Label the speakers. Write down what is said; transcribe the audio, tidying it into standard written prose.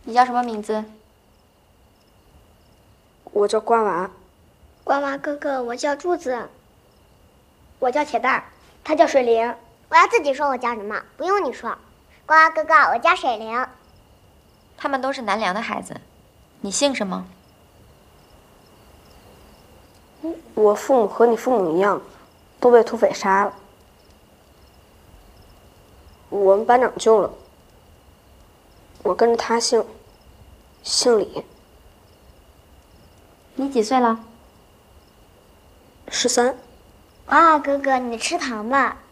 Speaker 1: 你叫什么名字？
Speaker 2: 我叫瓜娃。
Speaker 3: 瓜娃哥哥，我叫柱子。我叫铁蛋儿，他叫水灵。
Speaker 4: 我要自己说我叫什么，不用你说。瓜娃哥哥，我叫水灵。
Speaker 1: 他们都是南梁的孩子，你姓什么？
Speaker 2: 我父母和你父母一样，都被土匪杀了。我们班长救了我，跟着他姓李。
Speaker 1: 你几岁了？
Speaker 2: 13。
Speaker 4: 瓜娃哥哥，你吃糖吧。